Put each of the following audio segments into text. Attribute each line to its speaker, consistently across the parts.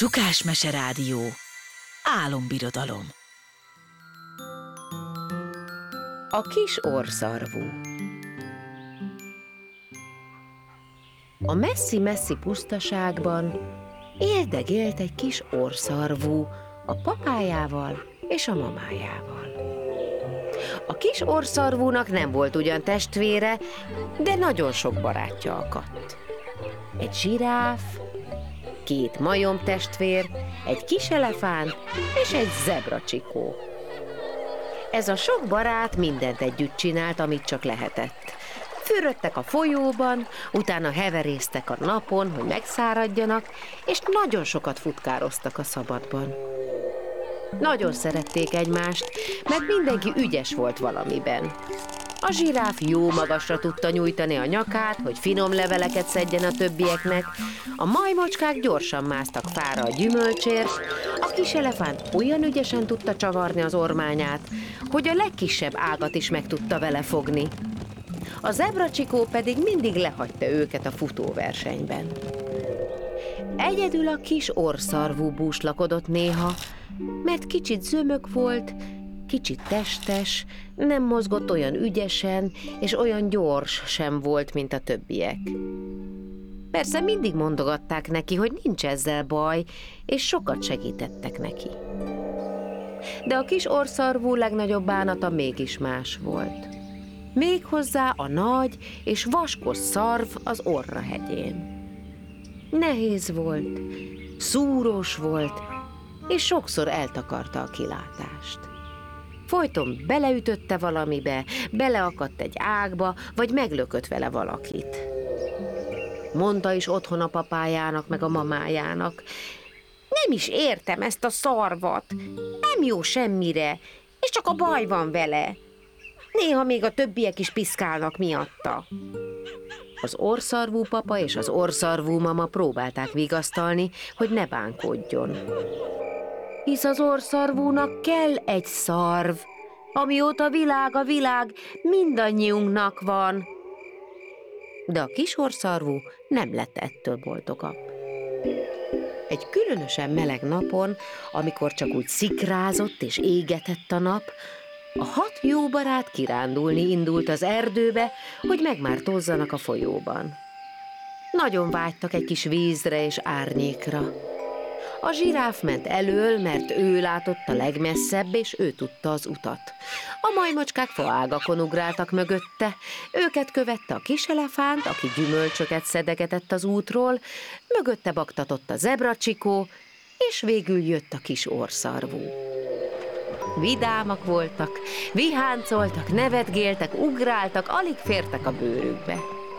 Speaker 1: Csukás Mese Rádió. Álombirodalom.
Speaker 2: A kis orrszarvú. A messzi-messzi pusztaságban éldegélt egy kis orrszarvú a papájával és a mamájával. A kis orrszarvúnak nem volt ugyan testvére, de nagyon sok barátja akadt. Egy zsiráf, 2 majomtestvér, egy kis elefánt és egy zebracsikó. Ez a sok barát mindent együtt csinált, amit csak lehetett. Fürödtek a folyóban, utána heverésztek a napon, hogy megszáradjanak, és nagyon sokat futkároztak a szabadban. Nagyon szerették egymást, mert mindenki ügyes volt valamiben. A zsiráf jó magasra tudta nyújtani a nyakát, hogy finom leveleket szedjen a többieknek, a majmocskák gyorsan másztak fára a gyümölcsért, a kis elefánt olyan ügyesen tudta csavarni az ormányát, hogy a legkisebb ágat is meg tudta vele fogni. A zebracsikó pedig mindig lehagyta őket a futóversenyben. Egyedül a kis orrszarvú búslakodott néha, mert kicsit zömök volt, kicsit testes, nem mozgott olyan ügyesen, és olyan gyors sem volt, mint a többiek. Persze mindig mondogatták neki, hogy nincs ezzel baj, és sokat segítettek neki. De a kis orrszarvú legnagyobb bánata mégis más volt. Méghozzá a nagy és vaskos szarv az Orrahegyén. Nehéz volt, szúrós volt, és sokszor eltakarta a kilátást. Folyton beleütötte valamibe, beleakadt egy ágba, vagy meglökött vele valakit. Mondta is otthon a papájának meg a mamájának: nem is értem ezt a szarvat, nem jó semmire, és csak a baj van vele. Néha még a többiek is piszkálnak miatta. Az orrszarvú papa és az orrszarvú mama próbálták vigasztalni, hogy ne bánkodjon. Hisz az orrszarvúnak kell egy szarv, amióta a világ mindannyiunknak van. De a kis orrszarvú nem lett ettől boldogabb. Egy különösen meleg napon, amikor csak úgy szikrázott és égetett a nap, a 6 jó barát kirándulni indult az erdőbe, hogy megmártózzanak a folyóban. Nagyon vágytak egy kis vízre és árnyékra. A zsiráf ment elől, mert ő látott a legmesszebb, és ő tudta az utat. A majmocskák faágakon ugráltak mögötte, őket követte a kis elefánt, aki gyümölcsöket szedegetett az útról, mögötte baktatott a zebracsikó, és végül jött a kis orrszarvú. Vidámak voltak, viháncoltak, nevetgéltek, ugráltak, alig fértek a bőrükbe.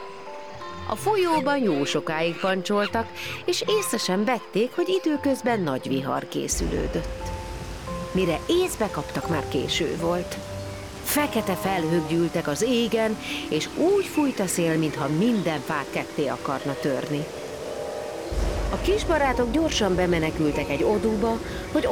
Speaker 2: A folyóban jó sokáig pancsoltak, és észre sem vették, hogy időközben nagy vihar készülődött. Mire észbe kaptak, már késő volt. Fekete felhők gyűltek az égen, és úgy fújt a szél, mintha minden fát ketté akarna törni. A kisbarátok gyorsan bemenekültek egy odúba, hogy